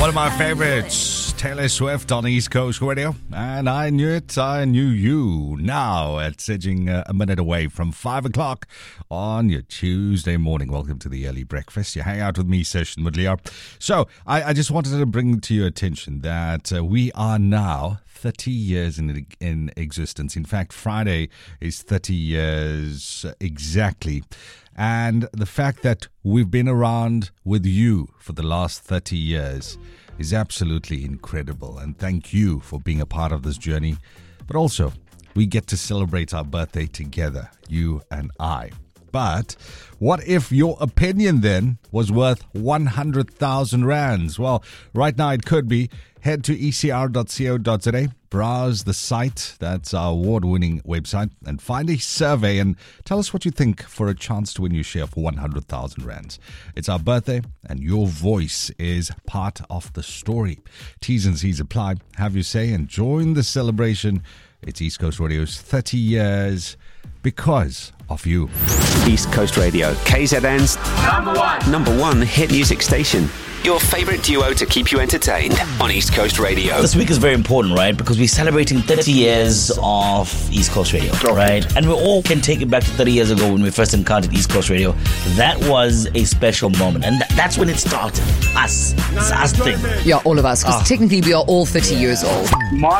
One of my favorites, Taylor Swift on East Coast Radio. And I knew it, I knew you. Now, it's edging a minute away from 5 o'clock on your Tuesday morning. Welcome to the early breakfast. You hang out with me, Session Mudliar. So, I just wanted to bring to your attention that we are now 30 years in existence. In fact, Friday is 30 years exactly. And the fact that we've been around with you for the last 30 years is absolutely incredible. And thank you for being a part of this journey. But also, we get to celebrate our birthday together, you and I. But what if your opinion then was worth 100,000 rands? Well, right now it could be. Head to ecr.co.za, browse the site, that's our award-winning website, and find a survey and tell us what you think for a chance to win your share of 100,000 rands. It's our birthday, and your voice is part of the story. T's and C's apply. Have your say and join the celebration. It's East Coast Radio's 30 years because of you. East Coast Radio, KZN's number one hit music station. Your favorite duo to keep you entertained on East Coast Radio. This week is very important, right? Because we're celebrating 30 years of East Coast Radio, right? And we all can take it back to 30 years ago when we first encountered East Coast Radio. That was a special moment. And that's when it started. Us. It's us thing. Yeah, all of us. Because technically we are all 30 years old.